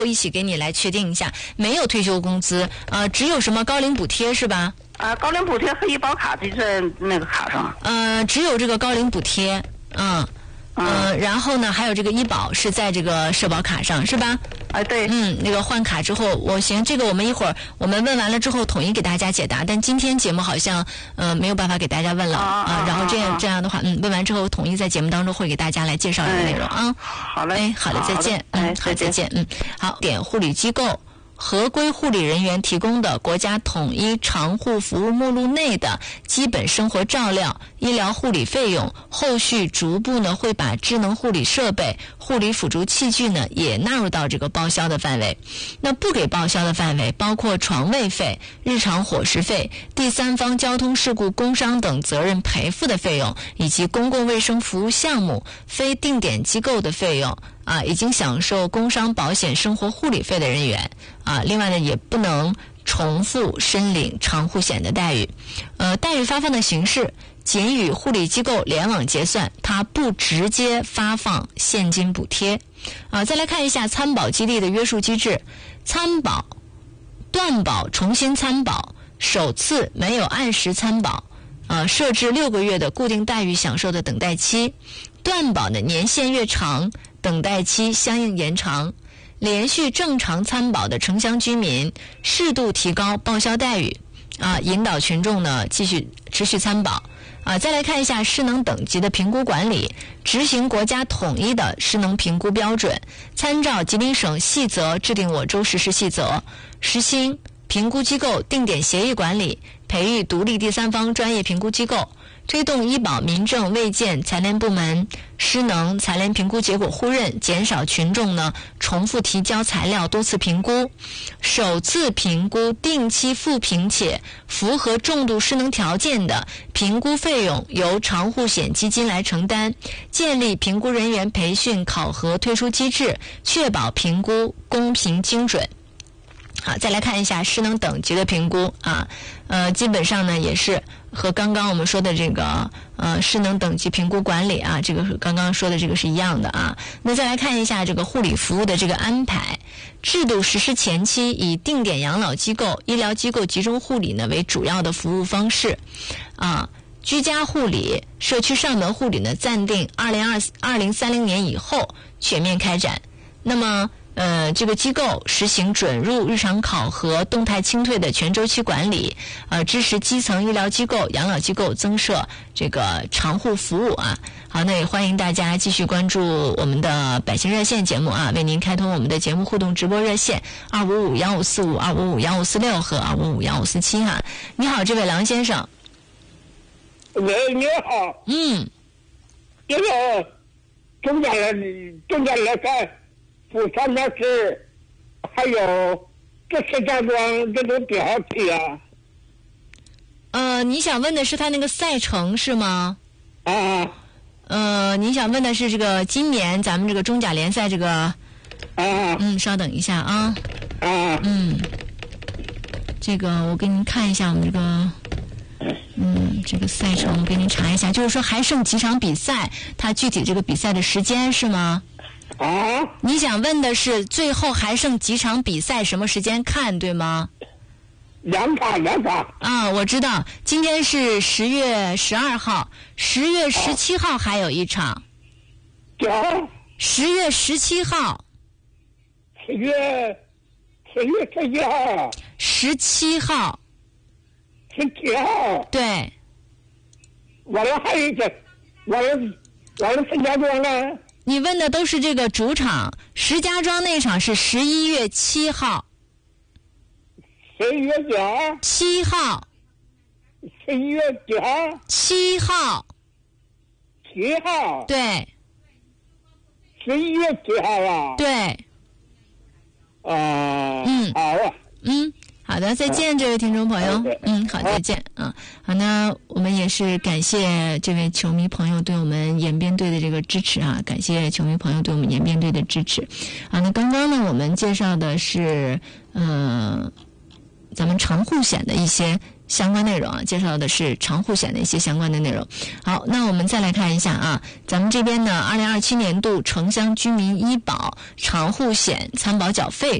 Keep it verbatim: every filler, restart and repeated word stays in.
一起给你来确定一下，没有退休工资，呃，只有什么高龄补贴是吧？ 啊，高龄补贴和医保卡就在那个卡上。 呃，只有这个高龄补贴，嗯。呃，然后呢，还有这个医保是在这个社保卡上，是吧？ 哎，对。 嗯，那个换卡之后，我行，这个我们一会儿我们问完了之后统一给大家解答。但今天节目好像呃没有办法给大家问了啊、呃，然后这样这样的话，嗯，问完之后统一在节目当中会给大家来介绍这个内容啊。 哎、好嘞， 哎，好的，再见。 嗯， 好，再见。嗯，好，点护理机构。合规护理人员提供的国家统一长护服务目录内的基本生活照料、医疗护理费用，后续逐步呢会把智能护理设备、护理辅助器具呢也纳入到这个报销的范围。那不给报销的范围包括床位费、日常伙食费、第三方交通事故工伤等责任赔付的费用，以及公共卫生服务项目、非定点机构的费用。啊，已经享受工伤保险生活护理费的人员啊，另外呢也不能重复申领长护险的待遇。呃，待遇发放的形式仅与护理机构联网结算，它不直接发放现金补贴。啊，再来看一下参保激励的约束机制，参保、断保、重新参保、首次没有按时参保，呃，设置六个月的固定待遇享受的等待期，断保的年限越长，等待期相应延长，连续正常参保的城乡居民适度提高报销待遇，啊，引导群众呢继续持续参保。啊，再来看一下失能等级的评估管理，执行国家统一的失能评估标准，参照吉林省细则制定我州实施细则，实行评估机构定点协议管理，培育独立第三方专业评估机构，推动医保、民政、卫健、财联部门失能财联评估结果互认，减少群众呢重复提交材料、多次评估。首次评估定期复评且符合重度失能条件的，评估费用由长护险基金来承担。建立评估人员培训、考核、退出机制，确保评估公平精准。好，再来看一下失能等级的评估啊，呃，基本上呢也是和刚刚我们说的这个呃失能等级评估管理啊，这个和刚刚说的这个是一样的啊。那再来看一下这个护理服务的这个安排，制度实施前期以定点养老机构、医疗机构集中护理呢为主要的服务方式啊。居家护理、社区上门护理呢暂定二零二二零三零年以后全面开展。那么呃，这个机构实行准入、日常考核、动态清退的全周期管理，呃，支持基层医疗机构、养老机构增设这个长护服务啊。好，那也欢迎大家继续关注我们的百姓热线节目啊，为您开通我们的节目互动直播热线二五五幺五四五、二五五幺五四六和二五五幺五四七哈。你好，这位郎先生。 喂，你好。 嗯。 这个中间来中间来看。富山那是还有这石家庄这都多少期啊？ 呃，你想问的是他那个赛程是吗？ 啊。 呃，你想问的是这个今年咱们这个中甲联赛这个？ 啊。 嗯，稍等一下啊。 啊。 嗯，这个我给您看一下我们这个。嗯，这个赛程我给您查一下，就是说还剩几场比赛，它具体这个比赛的时间是吗？ 啊， 你想问的是最后还剩几场比赛，什么时间看，对吗？ 两场，两场。 啊，我知道，今天是十月十二号，十月十七号还有一场。 九。 十月十七号。 十月，十月十一号。 十七号。 十七号。 对。 完了还有一个，完了完了石家庄呢？ 你问的都是这个主场，石家庄那场是十一月七号。 十一月几号？ 七号。 十一月几号？ 七号。 七号。 对。 十一月七号啊？ 对。 啊。 嗯。 好啊。 嗯。好的，再见，这位听众朋友。嗯，好，再见。啊，好，那我们也是感谢这位球迷朋友对我们延边队的这个支持啊，感谢球迷朋友对我们延边队的支持。啊，那刚刚呢，我们介绍的是呃，咱们长护险的一些相关内容啊，介绍的是长户险的一些相关的内容。好，那我们再来看一下啊，咱们这边呢，二零二七年度城乡居民医保长户险参保缴费